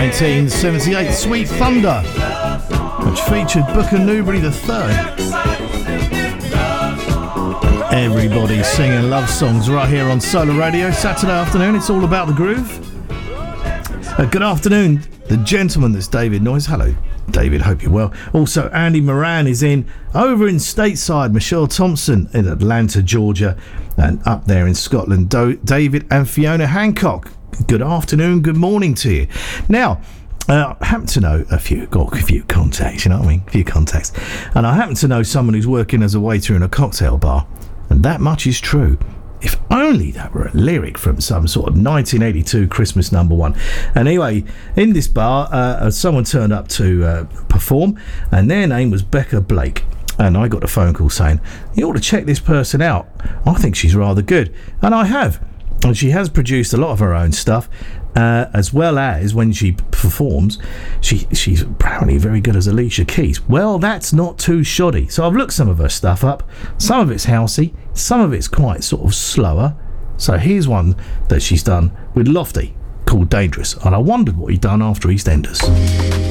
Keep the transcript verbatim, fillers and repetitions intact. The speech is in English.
nineteen seventy-eight, Sweet Thunder, which featured Booker Newbery the third. Everybody singing love songs right here on Solar Radio. Saturday afternoon, it's all about the groove. Uh, good afternoon, the gentleman that's David Noyes. Hello, David, hope you're well. Also, Andy Moran is in over in stateside. Michelle Thompson in Atlanta, Georgia, and up there in Scotland, Do- David and Fiona Hancock. Good afternoon, good morning to you. Now, uh, I happen to know a few, got a few contacts, you know what I mean? A few contacts. And I happen to know someone who's working as a waiter in a cocktail bar. And that much is true. If only that were a lyric from some sort of nineteen eighty-two Christmas number one. And anyway, in this bar, uh, someone turned up to uh, perform, and their name was Becca Blake. And I got a phone call saying, you ought to check this person out. I think she's rather good. And I have. And she has produced a lot of her own stuff, uh, as well as when she performs, she she's apparently very good as Alicia Keys. Well, that's not too shoddy. So I've looked some of her stuff up. Some of it's housey, some of it's quite sort of slower. So here's one that she's done with Lofty called Dangerous. And I wondered what he'd done after EastEnders.